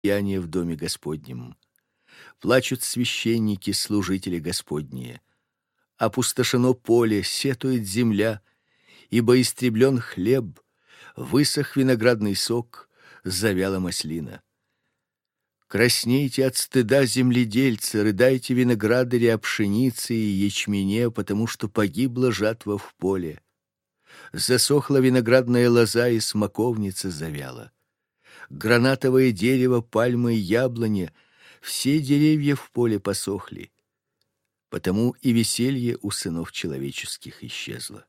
сияние в доме Господнем. Плачут священники, служители Господние. Опустошено поле, сетует земля, ибо истреблен хлеб, высох виноградный сок, завяла маслина. Краснейте от стыда, земледельцы, рыдайте, виноградари, о пшенице и ячмене, потому что погибла жатва в поле. Засохла виноградная лоза, и смоковница завяла. Гранатовое дерево, пальмы и яблоня — все деревья в поле посохли. Потому и веселье у сынов человеческих исчезло.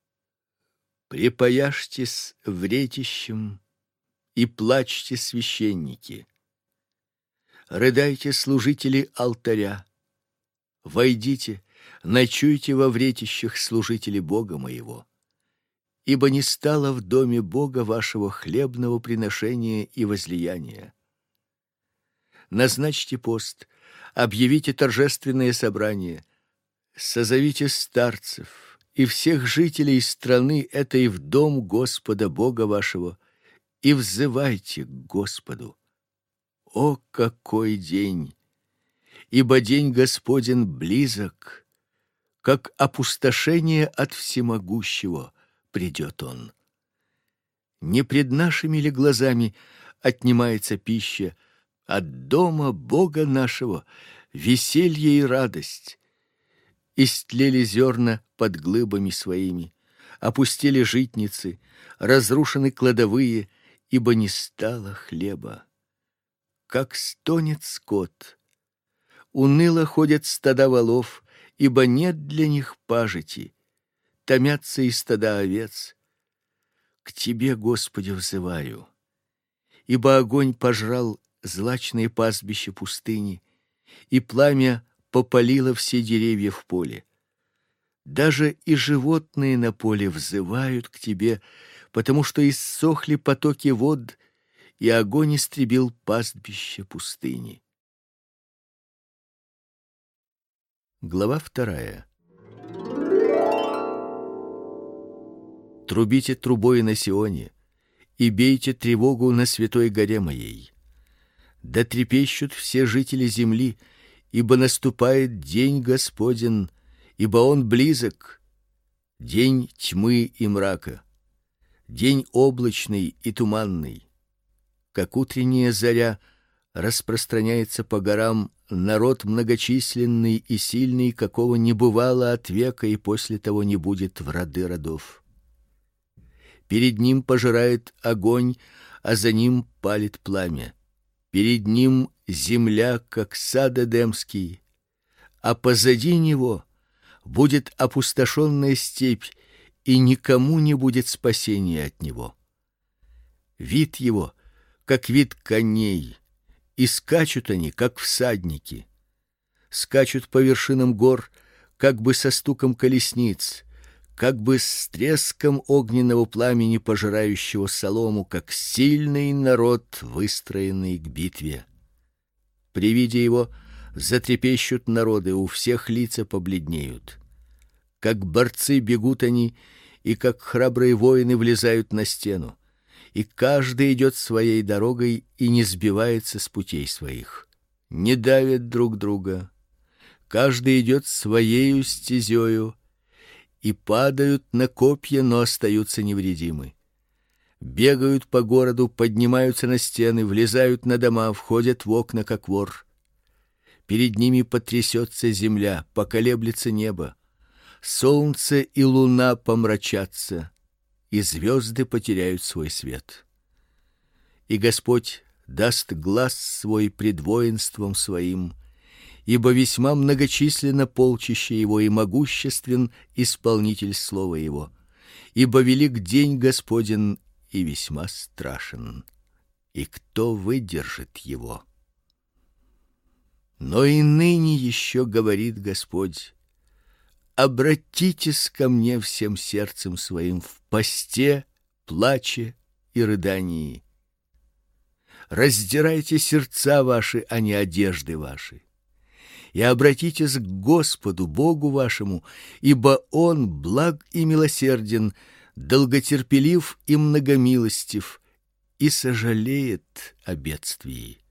Припояжьтесь вретищем и плачьте, священники. Рыдайте, служители алтаря. Войдите, ночуйте во вретищах, служители Бога моего. Ибо не стало в доме Бога вашего хлебного приношения и возлияния. Назначьте пост, объявите торжественное собрание, созовите старцев и всех жителей страны этой в дом Господа Бога вашего и взывайте к Господу. О, какой день! Ибо день Господень близок, как опустошение от всемогущего придет он. Не пред нашими ли глазами отнимается пища, от дома Бога нашего веселье и радость? Истлели зерна под глыбами своими, опустили житницы, разрушены кладовые, ибо не стало хлеба. Как стонет скот, уныло ходят стада волов, ибо нет для них пажити, томятся и стада овец. К Тебе, Господи, взываю, ибо огонь пожрал злачные пастбища пустыни, и пламя попалило все деревья в поле. Даже и животные на поле взывают к Тебе, потому что иссохли потоки вод, и огонь истребил пастбища пустыни. Глава 2. Трубите трубой на Сионе и бейте тревогу на святой горе моей. Да трепещут все жители земли, ибо наступает день Господень, ибо он близок, день тьмы и мрака, день облачный и туманный. Как утренняя заря распространяется по горам народ многочисленный и сильный, какого не бывало от века и после того не будет в роды родов. Перед ним пожирает огонь, а за ним палит пламя. Перед ним земля, как сад Эдемский, а позади него будет опустошенная степь, и никому не будет спасения от него. Вид его, как вид коней, и скачут они, как всадники. Скачут по вершинам гор, как бы со стуком колесниц, как бы с треском огненного пламени, пожирающего солому, как сильный народ, выстроенный к битве. При виде его затрепещут народы, у всех лица побледнеют. Как борцы бегут они, и как храбрые воины влезают на стену, и каждый идет своей дорогой и не сбивается с путей своих, не давят друг друга, каждый идет своею стезею, и падают на копья, но остаются невредимы. Бегают по городу, поднимаются на стены, влезают на дома, входят в окна, как вор. Перед ними потрясется земля, поколеблется небо, солнце и луна помрачатся, и звезды потеряют свой свет. И Господь даст глас свой пред воинством своим, ибо весьма многочисленно полчище его и могуществен исполнитель слова его, ибо велик день Господень и весьма страшен, и кто выдержит его? Но и ныне еще говорит Господь: обратитесь ко мне всем сердцем своим в посте, плаче и рыдании. Раздирайте сердца ваши, а не одежды ваши. И обратитесь к Господу Богу вашему, ибо Он благ и милосерден, долготерпелив и многомилостив, и сожалеет о бедствии.